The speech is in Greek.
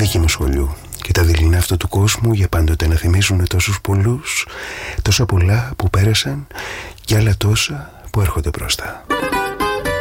δική μου σχολείου. Και τα δειλινά αυτού του κόσμου για πάντοτε να θυμίζουν τόσους πολλούς, τόσα πολλά που πέρασαν και άλλα τόσα που έρχονται μπροστά.